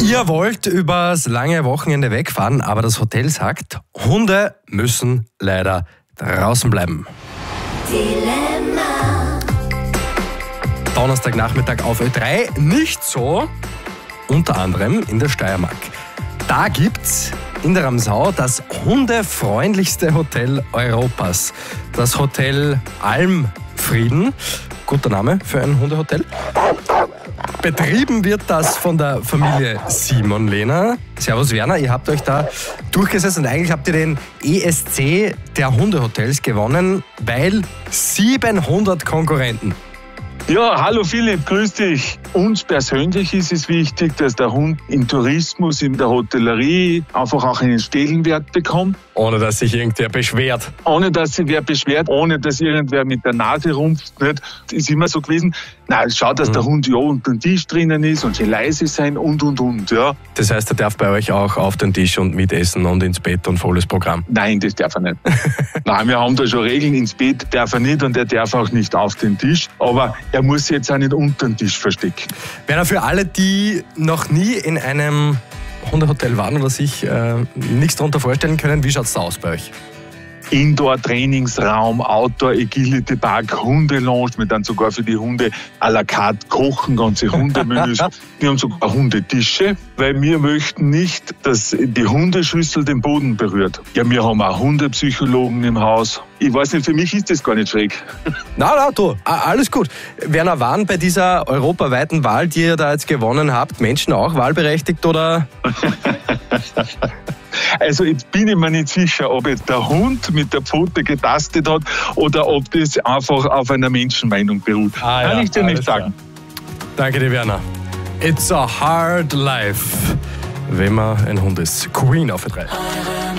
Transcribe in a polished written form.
Ihr wollt übers lange Wochenende wegfahren, aber das Hotel sagt, Hunde müssen leider draußen bleiben. Dilemma. Donnerstagnachmittag auf Ö3 nicht so, unter anderem in der Steiermark. Da gibt's in der Ramsau das hundefreundlichste Hotel Europas. Das Hotel Almfrieden, guter Name für ein Hundehotel. Betrieben wird das von der Familie Simon Lehner. Servus Werner, ihr habt euch da durchgesetzt und eigentlich habt ihr den ESC der Hundehotels gewonnen, weil 700 Konkurrenten. Ja, hallo Philipp, grüß dich. Uns persönlich ist es wichtig, dass der Hund im Tourismus, in der Hotellerie einfach auch einen Stellenwert bekommt. Ohne dass sich irgendwer beschwert. Ohne dass sich wer beschwert, ohne dass irgendwer mit der Nase rumpft. Nicht? Das ist immer so gewesen. Nein, schau, dass der Hund ja unter dem Tisch drinnen ist und schön leise sein und. Ja. Das heißt, er darf bei euch auch auf den Tisch und mitessen und ins Bett und volles Programm? Nein, das darf er nicht. Nein, wir haben da schon Regeln. Ins Bett darf er nicht und er darf auch nicht auf den Tisch. Aber er muss sich jetzt auch nicht unter den Tisch verstecken. Werner, für alle, die noch nie in einem Hundehotel waren oder sich nichts darunter vorstellen können, wie schaut es da aus bei euch? Indoor-Trainingsraum, Outdoor-Agility-Park, Hundelounge, wir dann sogar für die Hunde à la carte kochen, ganze Hundemenüs. Wir haben sogar Hundetische, weil wir möchten nicht, dass die Hundeschüssel den Boden berührt. Ja, wir haben auch Hundepsychologen im Haus. Ich weiß nicht, für mich ist das gar nicht schräg. Na, du, alles gut. Werner, waren bei dieser europaweiten Wahl, die ihr da jetzt gewonnen habt, Menschen auch wahlberechtigt oder? Also jetzt bin ich mir nicht sicher, ob jetzt der Hund mit der Pfote getastet hat oder ob das einfach auf einer Menschenmeinung beruht. Kann ich dir nicht sagen. Danke dir, Werner. It's a hard life, wenn man ein Hund ist. Queen auf der 3.